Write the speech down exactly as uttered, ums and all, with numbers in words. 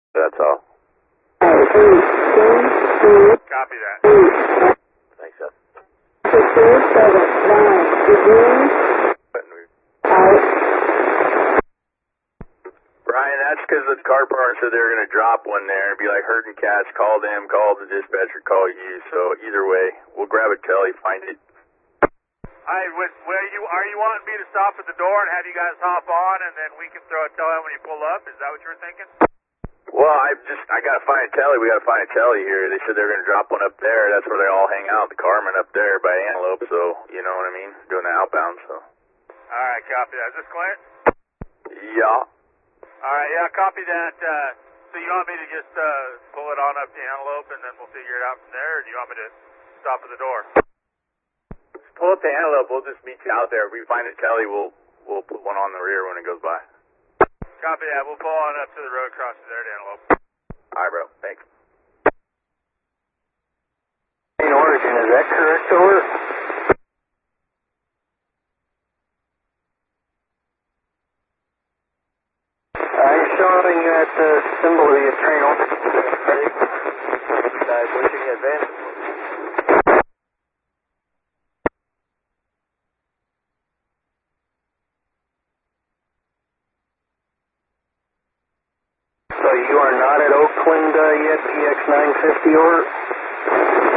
That's all. Copy that. Thanks, sir. Brian, that's because the car partner said they were going to drop one there and be like herding cats. Call them, call the dispatcher, call you. So either way, we'll grab a telly, find it. Hi, with, where you, are you wanting me to stop at the door and have you guys hop on and then we can throw a telly when you pull up? Is that what you were thinking? Well, I just, I got to find a telly. We got to find a telly here. They said they were going to drop one up there. That's where they all hang out, the Carmen up there by Antelope. So, you know what I mean? Doing the outbound, so. All right, copy that. Is this Clint? Yeah. All right, yeah, copy that. Uh, so you want me to just uh, pull it on up to Antelope and then we'll figure it out from there, or do you want me to stop at the door? Just pull up to Antelope. We'll just meet you out there. If we find a telly, we'll we'll put one on the rear when it goes by. Copy that. We'll pull on up to the road crossing there to Antelope. All right, bro. Thanks. Main origin, is that correct, over? I'm showing that uh, symbol of the train origin. Pushing advance. So you are not at Oakland uh, yet, P X nine fifty, or?